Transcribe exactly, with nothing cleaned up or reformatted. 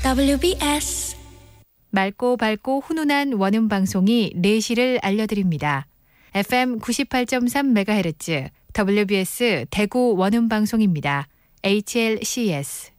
더블유비에스 맑고 밝고 훈훈한 원음 방송이 네 시를 알려드립니다. 에프엠 구십팔 점 삼 메가헤르츠 더블유비에스 대구 원음 방송입니다. 에이치엘씨에스